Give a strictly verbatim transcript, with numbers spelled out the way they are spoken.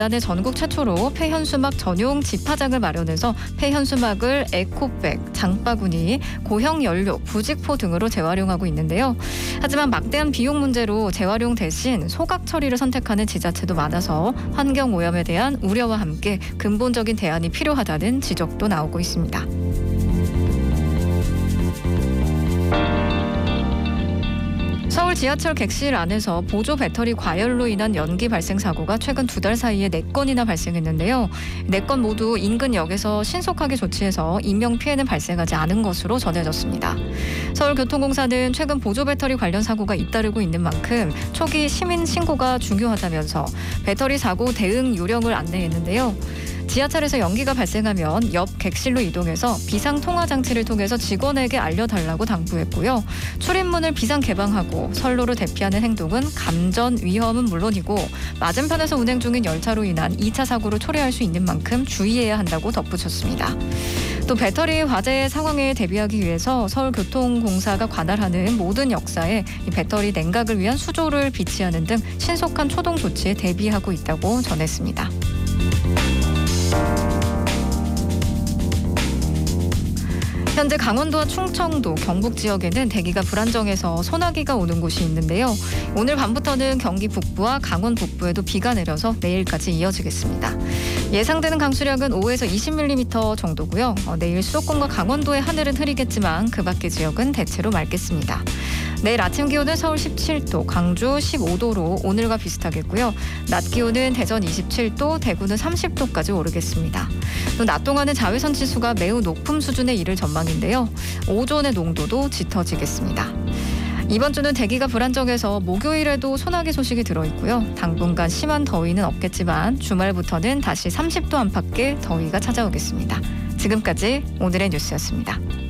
지난해 전국 최초로 폐현수막 전용 집화장을 마련해서 폐현수막을 에코백, 장바구니, 고형 연료, 부직포 등으로 재활용하고 있는데요. 하지만 막대한 비용 문제로 재활용 대신 소각 처리를 선택하는 지자체도 많아서 환경 오염에 대한 우려와 함께 근본적인 대안이 필요하다는 지적도 나오고 있습니다. 서울 지하철 객실 안에서 보조 배터리 과열로 인한 연기 발생 사고가 최근 두 달 사이에 네 건이나 발생했는데요. 네 건 모두 인근 역에서 신속하게 조치해서 인명 피해는 발생하지 않은 것으로 전해졌습니다. 서울교통공사는 최근 보조 배터리 관련 사고가 잇따르고 있는 만큼 초기 시민 신고가 중요하다면서 배터리 사고 대응 요령을 안내했는데요. 지하철에서 연기가 발생하면 옆 객실로 이동해서 비상 통화 장치를 통해서 직원에게 알려달라고 당부했고요. 출입문을 비상 개방하고 선로를 대피하는 행동은 감전 위험은 물론이고 맞은편에서 운행 중인 열차로 인한 이 차 사고를 초래할 수 있는 만큼 주의해야 한다고 덧붙였습니다. 또 배터리 화재 상황에 대비하기 위해서 서울교통공사가 관할하는 모든 역사에 배터리 냉각을 위한 수조를 비치하는 등 신속한 초동 조치에 대비하고 있다고 전했습니다. 현재 강원도와 충청도, 경북 지역에는 대기가 불안정해서 소나기가 오는 곳이 있는데요. 오늘 밤부터는 경기 북부와 강원 북부에도 비가 내려서 내일까지 이어지겠습니다. 예상되는 강수량은 오에서 이십 밀리미터 정도고요. 어, 내일 수도권과 강원도의 하늘은 흐리겠지만 그 밖의 지역은 대체로 맑겠습니다. 내일 아침 기온은 서울 십칠 도, 광주 십오 도로 오늘과 비슷하겠고요. 낮 기온은 대전 이십칠 도, 대구는 삼십 도까지 오르겠습니다. 또 낮 동안은 자외선 지수가 매우 높은 수준에 이를 전망인데요. 오존의 농도도 짙어지겠습니다. 이번 주는 대기가 불안정해서 목요일에도 소나기 소식이 들어있고요. 당분간 심한 더위는 없겠지만 주말부터는 다시 삼십 도 안팎의 더위가 찾아오겠습니다. 지금까지 오늘의 뉴스였습니다.